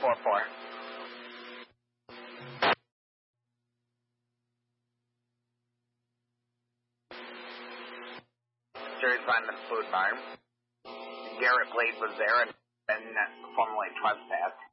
4-4. Jerry Simon Food Barn. Garrett Blade was there and formerly trespassed.